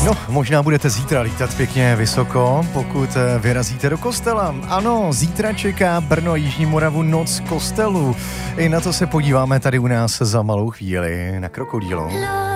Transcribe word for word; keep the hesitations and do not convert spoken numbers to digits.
No, možná budete zítra lítat pěkně vysoko, pokud vyrazíte do kostela. Ano, zítra čeká Brno Jižní Moravu noc kostelů. I na to se podíváme tady u nás za malou chvíli na Krokodýlu.